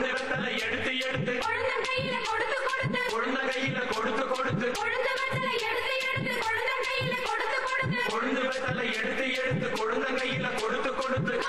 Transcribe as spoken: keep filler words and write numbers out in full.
கொழுந்து வெத்தலை எடுத்து எடுத்து கொழுந்தன் கையில கொடுத்து கொடுத்து கொழுந்த கையில கொடுத்து கொடுத்து கொழுந்து வெத்தலை எடுத்து எடுத்து கொழுந்தன் கையில கொடுத்து கொடுத்து கொழுந்து வெத்தலை எடுத்து எடுத்து கொழு